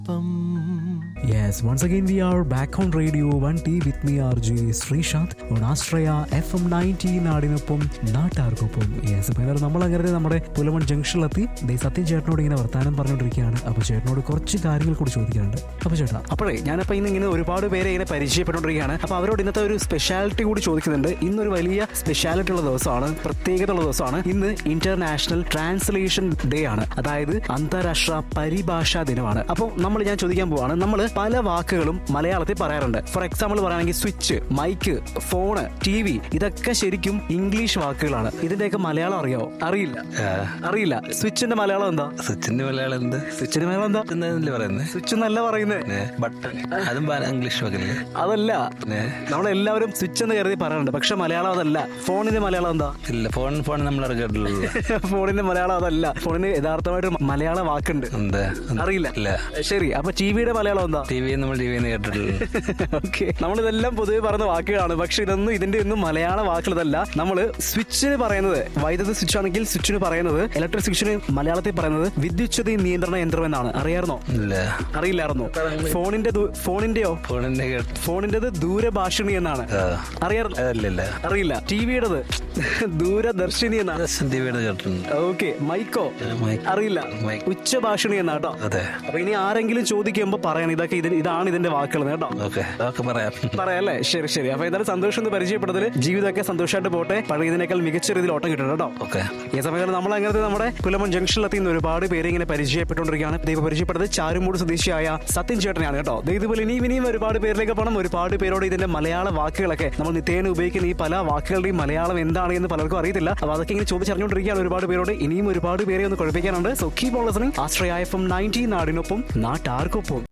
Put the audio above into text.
Yes, once again we are back on Radio 1T with me RJ Srishant on Astraya FM 90 നാടിനൊപ്പം നാട്ടാർക്കൊപ്പം. Yes, അപ്പോൾ ഏതായാലും നമ്മളങ്ങനെ നമ്മുടെ പുലമൺ ജംഗ്ഷനിലെത്തി സത്യം ചേട്ടനോട് ഇങ്ങനെ വർത്താനം പറഞ്ഞുകൊണ്ടിരിക്കുകയാണ്. അപ്പോൾ ചേട്ടനോട് കുറച്ച് കാര്യങ്ങൾ കൂടി ചോദിക്കാനുണ്ട്. അപ്പോൾ ചേട്ടാ, അപ്പോഴേ ഞാനപ്പോൾ ഇങ്ങനെ ഒരുപാട് പേരെ ഇങ്ങനെ പരിചയപ്പെട്ടുകൊണ്ടിരിക്കുകയാണ്. അപ്പോൾ അവരോട് ഇന്നത്തെ ഒരു സ്പെഷ്യാലിറ്റി കൂടി ചോദിക്കുന്നുണ്ട്. ഇന്നൊരു വലിയ സ്പെഷ്യാലിറ്റി ഉള്ള ദിവസമാണ്, പ്രത്യേകത ഉള്ള ദിവസമാണ്. ഇന്ന് ഇന്റർനാഷണൽ ട്രാൻസ്ലേഷൻ ഡേ ആണ്, അതായത് അന്താരാഷ്ട്ര പരിഭാഷാ ദിനമാണ്. അപ്പോൾ ഞാൻ ചോദിക്കാൻ പോവാണ്, നമ്മൾ പല വാക്കുകളും മലയാളത്തിൽ പറയാറുണ്ട്. ഫോർ എക്സാമ്പിൾ പറയുകയാണെങ്കിൽ സ്വിച്ച്, മൈക്ക്, ഫോണ്, TV, ഇതൊക്കെ ശരിക്കും ഇംഗ്ലീഷ് വാക്കുകളാണ്. ഇതിന്റെയൊക്കെ മലയാളം അറിയാവോ? അറിയില്ല. സ്വിച്ചിന്റെ മലയാളം എന്താ? സ്വിച്ചിന്റെ മലയാളം എന്താ? സ്വിച്ചിന്റെ മലയാളം എന്താ പറയുന്നത്? സ്വിച്ച് എന്നല്ല പറയുന്നത്, ബട്ടൺ. അതും ഇംഗ്ലീഷ് വാക്കല്ലേ? അതല്ല, നമ്മളെല്ലാവരും സ്വിച്ച് എന്ന് കരുതി പറയാറുണ്ട്, പക്ഷെ മലയാളം അതല്ല. ഫോണിന്റെ മലയാളം എന്താ? ഇല്ല, ഫോൺ നമ്മൾ കേട്ടുള്ളൂ. ഫോണിന്റെ മലയാളം അതല്ല. ഫോണിന് യഥാർത്ഥമായിട്ട് മലയാള വാക്കുണ്ട്, അറിയില്ല. ശരി, അപ്പൊ ടിവിയുടെ മലയാളം എന്താ? ടി വി നമ്മൾ കേട്ടിട്ടുള്ളൂ. ഓക്കെ, നമ്മളിതെല്ലാം പൊതുവെ പറയുന്ന വാക്കുകളാണ്, പക്ഷെ ഇതിന്റെ ഒന്നും മലയാള വാക്കുകളല്ല. നമ്മള് സ്വിച്ചിന് പറയുന്നത് വൈദ്യുത സ്വിച്ച് ആണെങ്കിൽ സ്വിച്ചിന് പറയുന്നത്, ഇലക്ട്രിക് സ്വിച്ചിന് മലയാളത്തിൽ പറയുന്നത് വിദ്യുച്ഛതി നിയന്ത്രണ യന്ത്രം എന്നാണ്. അറിയായിരുന്നോ? അറിയില്ലായിരുന്നോ? ഫോണിന്റേത് ദൂരഭാഷിണി എന്നാണ്. അറിയില്ല. ടിവിയുടേത് ദൂരദർശിനി എന്നാണ്. ഓക്കെ, മൈക്കോ? അറിയില്ല. ഉച്ചഭാഷിണി എന്നാട്ടോ. അപ്പൊ ഇനി ആരെങ്കിലും ചോദിക്കുമ്പോ പറയണം ഇതാണ് ഇതിന്റെ വാക്കുകൾ കേട്ടോ. പറയാല്ലേ? ശരി. അപ്പൊ എന്തായാലും സന്തോഷം എന്ന് പരിചയപ്പെടുത്തല്. ജീവിതമൊക്കെ സന്തോഷമായിട്ട് പോട്ടെ, പഴയതിനേക്കാൾ മികച്ച രീതിയിൽ ഓട്ടം കിട്ടണം കേട്ടോ. ഈ സമയത്ത് നമ്മൾ അങ്ങനത്തെ നമ്മുടെ പുലമൺ ജംഗ്ഷനിലെത്തി ഒരുപാട് പേര് ഇങ്ങനെ പരിചയപ്പെട്ടുകൊണ്ടിരിക്കുകയാണ്. ദൈവം പരിചയപ്പെടുന്നത് ചാരുമൂട് സ്വദേശിയായ സത്യൻ ചേട്ടനെയാണ് കേട്ടോ. ഇതുപോലെ ഇനിയും ഒരുപാട് പേരിലേക്ക് പോകണം. ഒരുപാട് പേരോട് ഇതിന്റെ മലയാള വാക്കുകളൊക്കെ നമ്മൾ നിത്യേന ഉപയോഗിക്കുന്ന ഈ പല വാക്കുകളുടെയും മലയാളം എന്താണ് എന്ന് പലർക്കും അറിയത്തില്ല. അപ്പൊ അതൊക്കെ ഇങ്ങനെ ചോദിച്ചറിഞ്ഞുകൊണ്ടിരിക്കുകയാണ് ഒരുപാട് പേരോട്. ഇനിയും ഒരുപാട് പേരെ ഒന്ന് കുഴപ്പിക്കാനുണ്ട്. So keep on listening. Ashraya FM 90 നാടിനൊപ്പം നാട്ടാർക്കൊപ്പം.